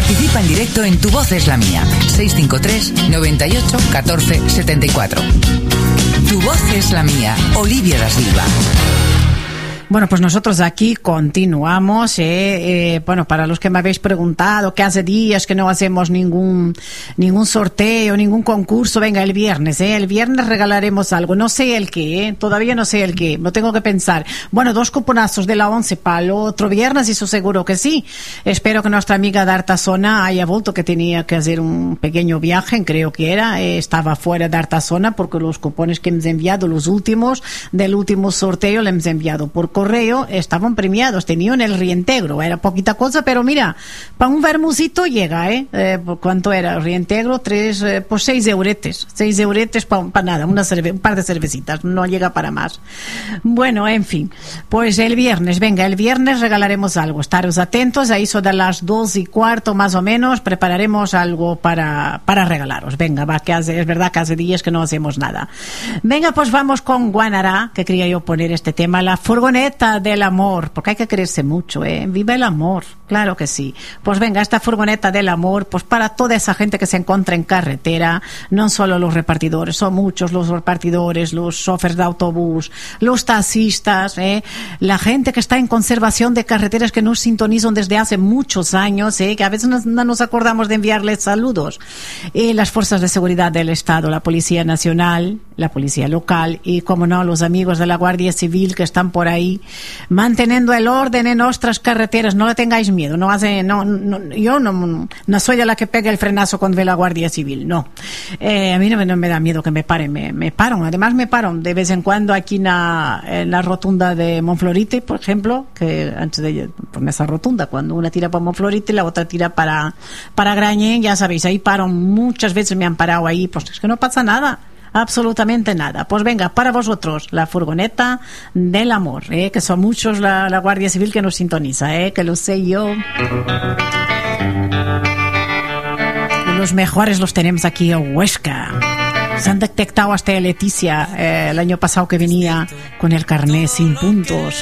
Participa en directo en Tu Voz es la Mía. 653 98 14 74. Tu Voz es la Mía. Olivia da Silva. Bueno, pues nosotros aquí continuamos. Bueno, para los que me habéis preguntado que hace días que no hacemos ningún sorteo, ningún concurso, venga, el viernes regalaremos algo. No sé el qué, todavía no sé el qué, lo tengo que pensar. Bueno, 2 cuponazos de la 11 para el otro viernes, eso seguro que sí. Espero que nuestra amiga d'Artasona haya vuelto, que tenía que hacer un pequeño viaje, creo que era, estaba fuera de Artasona, porque los cupones que hemos enviado, los últimos, del último sorteo, le hemos enviado por correo, estaban premiados, tenían el reintegro, era poquita cosa, pero mira, para un vermusito llega, ¿cuánto era? Reintegro, 6 euretes para nada, un par de cervecitas, no llega para más. Bueno, en fin, pues el viernes regalaremos algo, estaros atentos, a eso de las 2:15 más o menos, prepararemos algo para regalaros. Venga, va, que es verdad que hace días que no hacemos nada. Venga, pues vamos con Guanará, que quería yo poner este tema, la furgoneta del amor, porque hay que quererse mucho, viva el amor, claro que sí. Pues venga, esta furgoneta del amor, pues para toda esa gente que se encuentra en carretera, no solo los repartidores, son muchos los repartidores, los choferes de autobús, los taxistas, la gente que está en conservación de carreteras, que nos sintonizan desde hace muchos años, que a veces no nos acordamos de enviarles saludos, las fuerzas de seguridad del Estado, la Policía Nacional, la Policía Local y, como no, los amigos de la Guardia Civil que están por ahí manteniendo el orden en nuestras carreteras. No le tengáis miedo, yo no soy de la que pega el frenazo cuando ve la Guardia Civil, no. A mí no me da miedo que me paren, me paran, además me paran de vez en cuando aquí en la rotunda de Monflorite, por ejemplo, que antes de por esa rotunda, cuando una tira para Monflorite y la otra tira para Grañén, ya sabéis, ahí paran, muchas veces me han parado ahí, pues es que no pasa nada, absolutamente nada. Pues venga, para vosotros, la furgoneta del amor, que son muchos la Guardia Civil que nos sintoniza, que lo sé yo. Los mejores los tenemos aquí en Huesca. Se han detectado hasta Leticia el año pasado, que venía con el carné sin puntos.